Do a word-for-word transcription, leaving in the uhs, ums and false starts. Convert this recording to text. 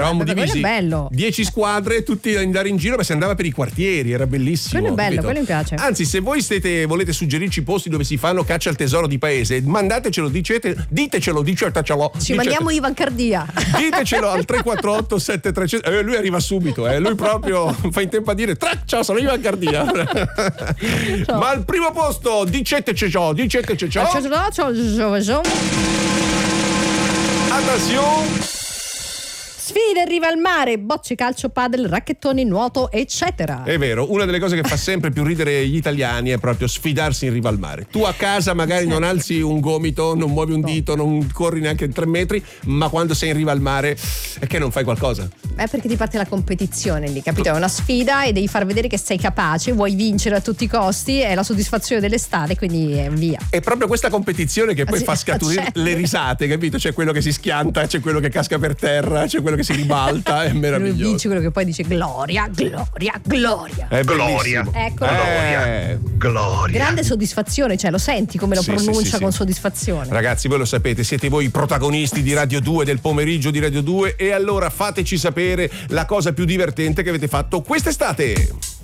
eravamo Vabbè, quello divisi è bello. dieci squadre, tutti ad andare in giro, ma si andava per i quartieri, era bellissimo. Quello è bello, capito? quello mi piace. Anzi, se voi siete, volete suggerirci posti dove si fanno caccia al tesoro di paese, mandatecelo, dicete, ditecelo, dicetecelo. Ci mandiamo Ivan Cardia. Ditecelo al tre quattro otto sette tre zero zero. Eh, lui arriva subito, eh. Lui proprio fa in tempo a dire ciao, sono Ivan Cardia. No. Ma al primo posto diceteci ciò, diceteci ciò. Attenzione. Sfide in riva al mare, bocce, calcio, padel, racchettoni, nuoto, eccetera. È vero, una delle cose che fa sempre più ridere gli italiani è proprio sfidarsi in riva al mare. Tu a casa magari non alzi un gomito, non muovi un dito, non corri neanche tre metri, ma quando sei in riva al mare è che non fai qualcosa. È perché ti parte la competizione lì, capito? È una sfida e devi far vedere che sei capace, vuoi vincere a tutti i costi, è la soddisfazione dell'estate, quindi eh, via. È proprio questa competizione che poi Sì, fa scaturire certo. le risate, capito? C'è quello che si schianta, c'è quello che casca per terra, c'è quello che si ribalta, è Lui meraviglioso. vince, quello che poi dice gloria, gloria, gloria. È Gloria. bellissimo. Ecco. Eh. Gloria. Grande soddisfazione, cioè lo senti come lo Sì, pronuncia sì, sì, sì. con soddisfazione. Ragazzi, voi lo sapete, siete voi i protagonisti di Radio due, del pomeriggio di Radio due, e allora fateci sapere la cosa più divertente che avete fatto quest'estate.